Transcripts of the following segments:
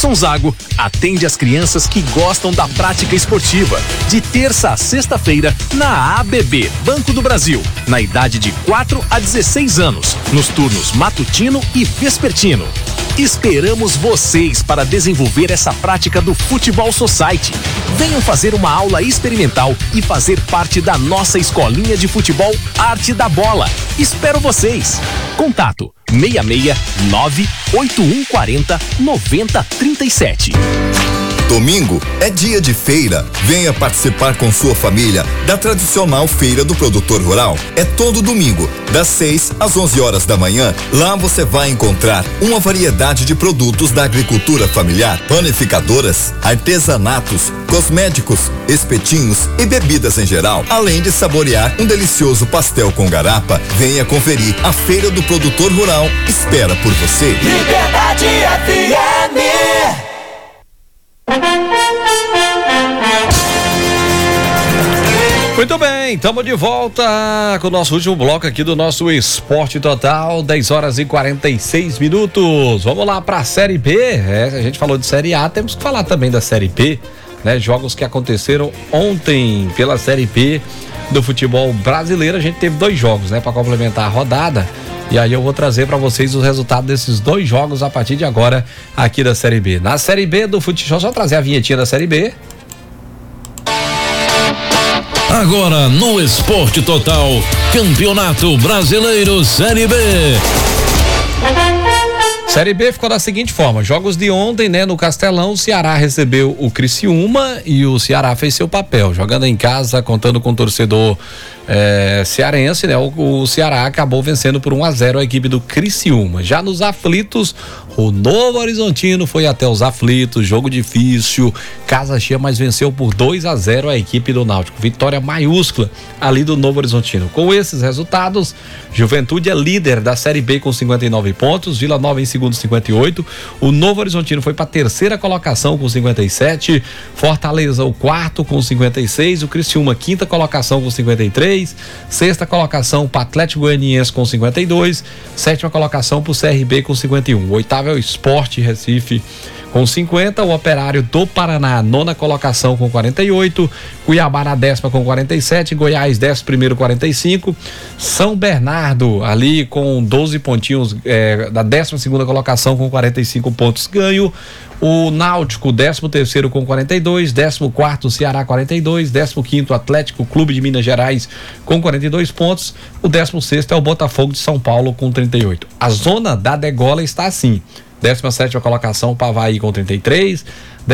Edson Zago atende as crianças que gostam da prática esportiva, de terça a sexta-feira, na ABB Banco do Brasil, na idade de 4 a 16 anos, nos turnos matutino e vespertino. Esperamos vocês para desenvolver essa prática do Futebol Society. Venham fazer uma aula experimental e fazer parte da nossa escolinha de futebol Arte da Bola. Espero vocês. Contato 669-8140-9037. Domingo é dia de feira. Venha participar com sua família da tradicional Feira do Produtor Rural. É todo domingo, das 6 às 11 horas da manhã. Lá você vai encontrar uma variedade de produtos da agricultura familiar, panificadoras, artesanatos, cosméticos, espetinhos e bebidas em geral. Além de saborear um delicioso pastel com garapa, venha conferir. A Feira do Produtor Rural espera por você. Liberdade FM. Muito bem, estamos de volta com o nosso último bloco aqui do nosso Esporte Total, 10 horas e 46 minutos. Vamos lá para a Série B. A gente falou de Série A, temos que falar também da Série B, né? Jogos que aconteceram ontem pela Série B do futebol brasileiro. A gente teve 2 jogos, né, para complementar a rodada. E aí eu vou trazer para vocês os resultados desses 2 jogos a partir de agora aqui da Série B. Na Série B do futebol, só trazer a vinhetinha da Série B. Agora no Esporte Total, Campeonato Brasileiro Série B. Série B ficou da seguinte forma: jogos de ontem, né, no Castelão, o Ceará recebeu o Criciúma e o Ceará fez seu papel, jogando em casa, contando com o torcedor cearense, né? O Ceará acabou vencendo por 1-0 a equipe do Criciúma. Já nos aflitos, o Novo Horizontino foi até os aflitos, jogo difícil, casa cheia, mas venceu por 2-0 a equipe do Náutico. Vitória maiúscula ali do Novo Horizontino. Com esses resultados, Juventude é líder da Série B com 59 pontos, Vila Nova em segundo 58, o Novo Horizontino foi para a terceira colocação com 57, Fortaleza o quarto com 56, o Criciúma quinta colocação com 53, sexta colocação para Atlético Goianiense com 52, sétima colocação para o CRB com 51, oitavo é o Sport Recife com 50, o Operário do Paraná, nona colocação com 48, Cuiabá na 10ª com 47, Goiás 11º 45, São Bernardo ali com 12 pontinhos da 12ª colocação com 45 pontos ganho, o Náutico 13º com 42, 14º Ceará 42, 15º Atlético Clube de Minas Gerais com 42 pontos, o 16º é o Botafogo de São Paulo com 38. A zona da degola está assim: 17ª colocação para Avaí com 33,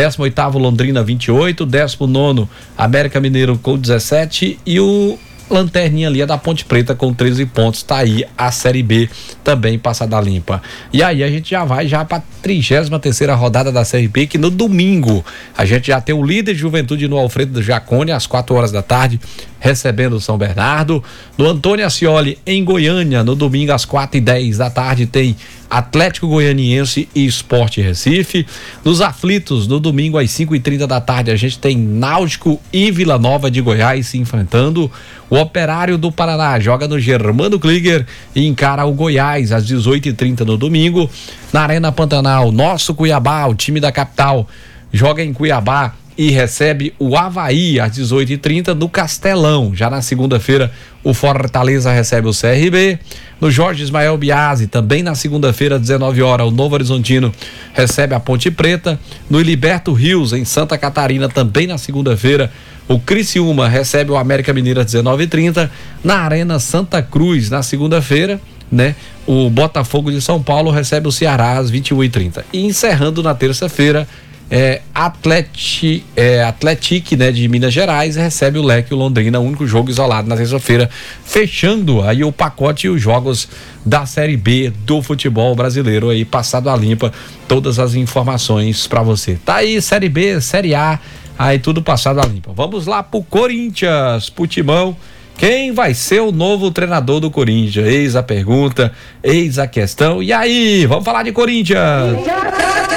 18º Londrina 28, 19º América Mineiro com 17 e o lanterninha ali é da Ponte Preta com 13 pontos. Tá aí a Série B também passada limpa. E aí a gente já vai para a 33ª rodada da Série B, que no domingo a gente já tem o líder de Juventude no Alfredo do Jacone às 4 horas da tarde recebendo o São Bernardo. No Antônio Ascioli em Goiânia, no domingo às 4h10 da tarde tem Atlético Goianiense e Sport Recife. Nos aflitos, no domingo às 5h30 da tarde a gente tem Náutico e Vila Nova de Goiás se enfrentando. O Operário do Paraná joga no Germano Krieger e encara o Goiás às 18h30 no domingo. Na Arena Pantanal, nosso Cuiabá, o time da capital, joga em Cuiabá e recebe o Avaí às 18h30 no Castelão. Já na segunda-feira, o Fortaleza recebe o CRB. No Jorge Ismael Biasi, também na segunda-feira, às 19 horas, o Novo Horizontino recebe a Ponte Preta. No Iliberto Rios, em Santa Catarina, também na segunda-feira, o Criciúma recebe o América Mineiro às 19h30. Na Arena Santa Cruz, na segunda-feira, né, o Botafogo de São Paulo recebe o Ceará às 21h30. E encerrando na terça-feira, Atlético, né, de Minas Gerais recebe o Leque, o Londrina, único jogo isolado na terça-feira, fechando aí o pacote e os jogos da Série B do futebol brasileiro aí, passado a limpa, todas as informações pra você. Tá aí Série B, Série A, aí tudo passado a limpa. Vamos lá pro Corinthians, pro Timão. Quem vai ser o novo treinador do Corinthians? Eis a pergunta, eis a questão. E aí, vamos falar de Corinthians.